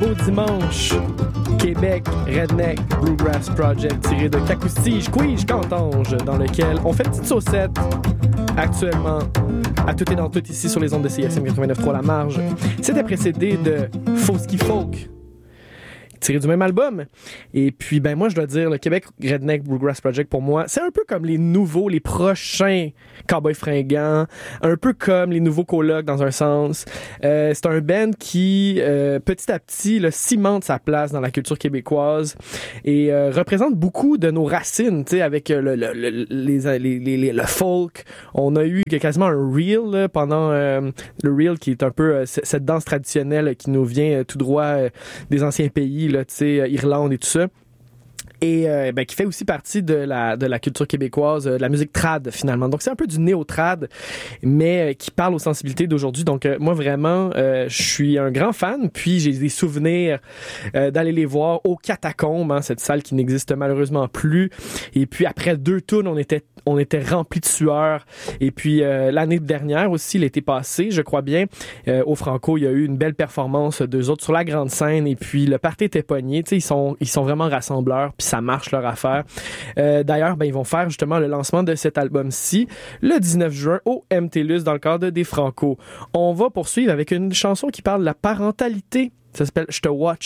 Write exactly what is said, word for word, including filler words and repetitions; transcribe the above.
beau dimanche. Québec Redneck Bluegrass Project tiré de Cacoustige, Quige, Cantange, dans lequel on fait une petite saucette actuellement à tout et dans tout ici sur les ondes de C I S M quatre-vingt-neuf trois La Marge. C'était précédé de Fosky Folk, tiré du même album. Et puis, ben moi, je dois dire, le Québec Redneck Bluegrass Project, pour moi, c'est un peu comme les nouveaux, les prochains Cowboys Fringants, un peu comme les nouveaux Colocs dans un sens. Euh, c'est un band qui, euh, petit à petit, là, cimente sa place dans la culture québécoise et euh, représente beaucoup de nos racines, tu sais, avec euh, le, le, le, les, les, les, les, le folk. On a eu quasiment un reel là, pendant euh, le reel qui est un peu euh, cette danse traditionnelle qui nous vient euh, tout droit euh, des anciens pays, là, tu sais, Irlande et tout ça. Et euh, ben, qui fait aussi partie de la, de la culture québécoise, euh, de la musique trad, finalement. Donc, c'est un peu du néo-trad, mais euh, qui parle aux sensibilités d'aujourd'hui. Donc, euh, moi, vraiment, euh, je suis un grand fan. Puis, j'ai des souvenirs euh, d'aller les voir au Catacombes, hein, cette salle qui n'existe malheureusement plus. Et puis, après deux tours, on était on était remplis de sueur. Et puis, euh, l'année dernière aussi, l'été passé, je crois bien, euh, au Franco, il y a eu une belle performance d'eux autres sur la grande scène. Et puis, le party était pogné. Tu sais, ils sont, ils sont vraiment rassembleurs. Puis, ça marche leur affaire. Euh, d'ailleurs, ben, ils vont faire justement le lancement de cet album-ci le dix-neuf juin au M T L U S dans le cadre des Franco. On va poursuivre avec une chanson qui parle de la parentalité. Ça s'appelle « Je te watch ».